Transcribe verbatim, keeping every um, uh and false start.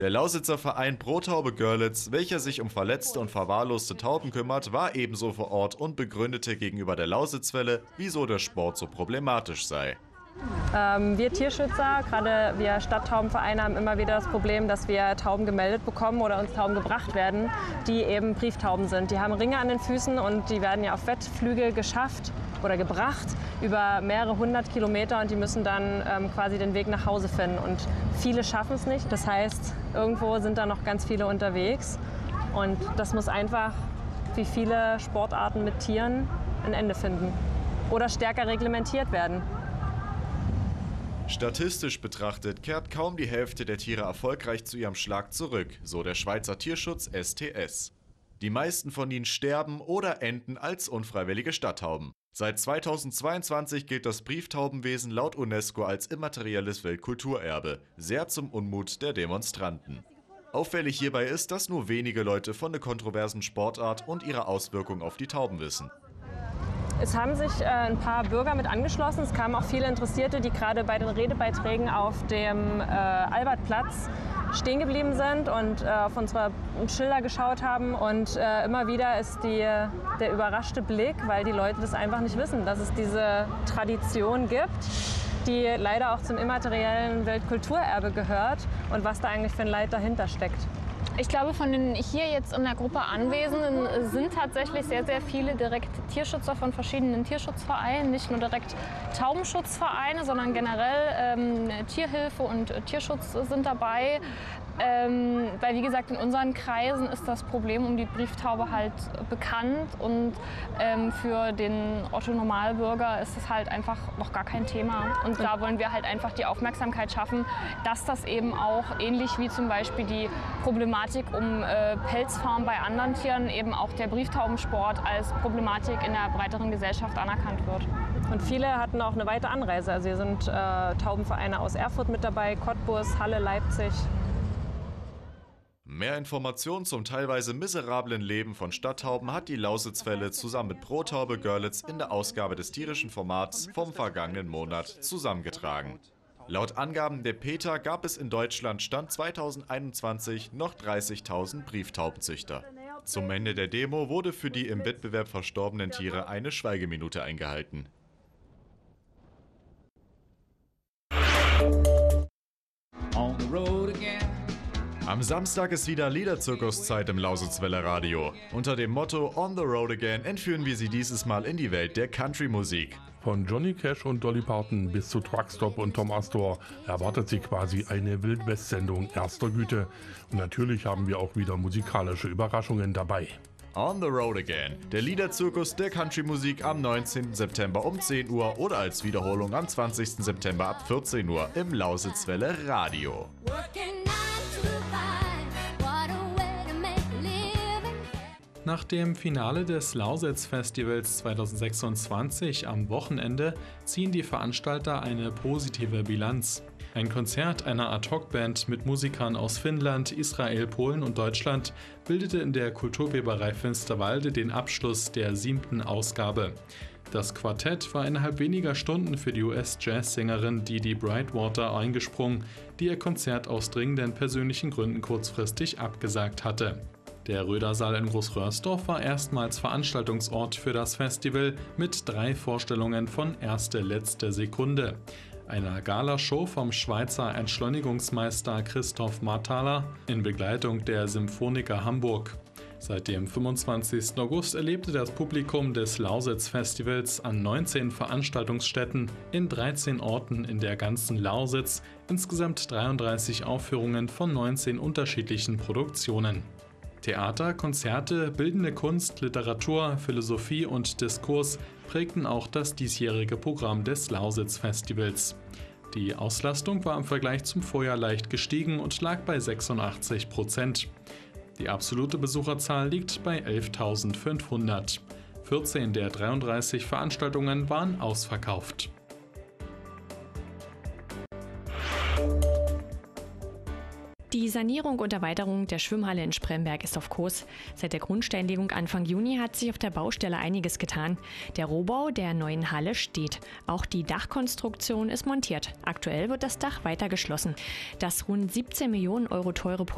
Der Lausitzer Verein Pro Taube Görlitz, welcher sich um verletzte und verwahrloste Tauben kümmert, war ebenso vor Ort und begründete gegenüber der Lausitzwelle, wieso der Sport so problematisch sei. Ähm, wir Tierschützer, gerade wir Stadttaubenvereine, haben immer wieder das Problem, dass wir Tauben gemeldet bekommen oder uns Tauben gebracht werden, die eben Brieftauben sind. Die haben Ringe an den Füßen und die werden ja auf Wettflüge geschafft oder gebracht über mehrere hundert Kilometer und die müssen dann ähm, quasi den Weg nach Hause finden. Und viele schaffen es nicht. Das heißt, irgendwo sind da noch ganz viele unterwegs und das muss einfach, wie viele Sportarten mit Tieren, ein Ende finden oder stärker reglementiert werden. Statistisch betrachtet kehrt kaum die Hälfte der Tiere erfolgreich zu ihrem Schlag zurück, so der Schweizer Tierschutz S T S. Die meisten von ihnen sterben oder enden als unfreiwillige Stadttauben. Seit zweitausendzweiundzwanzig gilt das Brieftaubenwesen laut UNESCO als immaterielles Weltkulturerbe, sehr zum Unmut der Demonstranten. Auffällig hierbei ist, dass nur wenige Leute von der kontroversen Sportart und ihrer Auswirkungen auf die Tauben wissen. Es haben sich äh, ein paar Bürger mit angeschlossen. Es kamen auch viele Interessierte, die gerade bei den Redebeiträgen auf dem äh, Albertplatz stehen geblieben sind und äh, auf unsere Schilder geschaut haben. Und äh, immer wieder ist die, der überraschte Blick, weil die Leute das einfach nicht wissen, dass es diese Tradition gibt, die leider auch zum immateriellen Weltkulturerbe gehört und was da eigentlich für ein Leid dahinter steckt. Ich glaube, von den hier jetzt in der Gruppe Anwesenden sind tatsächlich sehr, sehr viele direkt Tierschützer von verschiedenen Tierschutzvereinen. Nicht nur direkt Taubenschutzvereine, sondern generell ähm, Tierhilfe und Tierschutz sind dabei. Ähm, weil, wie gesagt, in unseren Kreisen ist das Problem um die Brieftaube halt bekannt und ähm, für den Otto-Normalbürger ist es halt einfach noch gar kein Thema. Und da wollen wir halt einfach die Aufmerksamkeit schaffen, dass das eben auch ähnlich wie zum Beispiel die Problematik um äh, Pelzfarmen bei anderen Tieren eben auch der Brieftaubensport als Problematik in der breiteren Gesellschaft anerkannt wird. Und viele hatten auch eine weite Anreise. Also hier sind äh, Taubenvereine aus Erfurt mit dabei, Cottbus, Halle, Leipzig. Mehr Informationen zum teilweise miserablen Leben von Stadttauben hat die Lausitzwelle zusammen mit Pro Taube Görlitz in der Ausgabe des tierischen Formats vom vergangenen Monat zusammengetragen. Laut Angaben der PETA gab es in Deutschland Stand zweitausendeinundzwanzig noch dreißigtausend Brieftaubenzüchter. Zum Ende der Demo wurde für die im Wettbewerb verstorbenen Tiere eine Schweigeminute eingehalten. On the road again. Am Samstag ist wieder Liederzirkuszeit im Lausitzwelle Radio. Unter dem Motto On the Road Again entführen wir Sie dieses Mal in die Welt der Country-Musik. Von Johnny Cash und Dolly Parton bis zu Truckstop und Tom Astor erwartet Sie quasi eine Wildwest-Sendung erster Güte. Und natürlich haben wir auch wieder musikalische Überraschungen dabei. On the Road Again, der Liederzirkus der Country-Musik am neunzehnten September um zehn Uhr oder als Wiederholung am zwanzigsten September ab vierzehn Uhr im Lausitzwelle Radio. Nach dem Finale des Lausitz-Festivals zweitausendsechsundzwanzig am Wochenende ziehen die Veranstalter eine positive Bilanz. Ein Konzert einer Ad-Hoc-Band mit Musikern aus Finnland, Israel, Polen und Deutschland bildete in der Kulturweberei Finsterwalde den Abschluss der siebten Ausgabe. Das Quartett war innerhalb weniger Stunden für die U S-Jazzsängerin Didi Brightwater eingesprungen, die ihr Konzert aus dringenden persönlichen Gründen kurzfristig abgesagt hatte. Der Rödersaal in Großröhrsdorf war erstmals Veranstaltungsort für das Festival mit drei Vorstellungen von Erste letzte Sekunde, einer Galashow vom Schweizer Entschleunigungsmeister Christoph Marthaler in Begleitung der Symphoniker Hamburg. Seit dem fünfundzwanzigsten August erlebte das Publikum des Lausitz-Festivals an neunzehn Veranstaltungsstätten in dreizehn Orten in der ganzen Lausitz insgesamt dreiunddreißig Aufführungen von neunzehn unterschiedlichen Produktionen. Theater, Konzerte, bildende Kunst, Literatur, Philosophie und Diskurs prägten auch das diesjährige Programm des Lausitz-Festivals. Die Auslastung war im Vergleich zum Vorjahr leicht gestiegen und lag bei sechsundachtzig Prozent. Die absolute Besucherzahl liegt bei elftausendfünfhundert. vierzehn der dreiunddreißig Veranstaltungen waren ausverkauft. Die Sanierung und Erweiterung der Schwimmhalle in Spremberg ist auf Kurs. Seit der Grundsteinlegung Anfang Juni hat sich auf der Baustelle einiges getan. Der Rohbau der neuen Halle steht. Auch die Dachkonstruktion ist montiert. Aktuell wird das Dach weiter geschlossen. Das rund siebzehn Millionen Euro teure Projekt